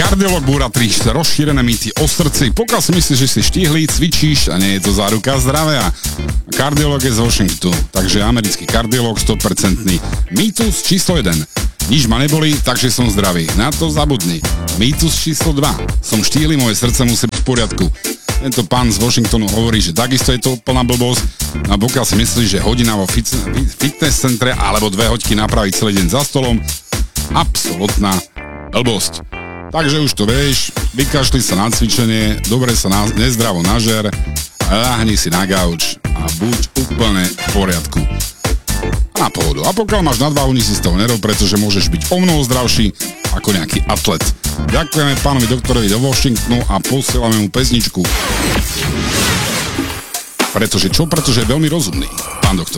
Kardiolog búra 3 rozšírené mýty o srdci. Pokiaľ si myslíš, že si štíhly, cvičíš a nie je to záruka zdravia. Kardiolog je z Washingtonu, takže americký kardiolog 100%. Mýtus číslo 1. Nič ma neboli, takže som zdravý. Na to zabudni. Mýtus číslo 2. Som štíhly, moje srdce musí byť v poriadku. Tento pán z Washingtonu hovorí, že takisto je to plná blbosť. A pokiaľ si myslíš, že hodina vo fitness centre alebo 2 hoďky napraviť celý deň za stolom, absolútna blbosť. Takže už to vieš, vykašli sa na cvičenie, dobre sa nezdravo nažer, ľahni si na gauč a buď úplne v poriadku. A na pohodu. A pokiaľ máš nadváhu, ni si z toho nerob, pretože môžeš byť omnoho zdravší ako nejaký atlet. Ďakujeme pánovi doktorovi do Washingtonu a posielame mu pesničku. Pretože čo? Pretože je veľmi rozumný, pán doktor.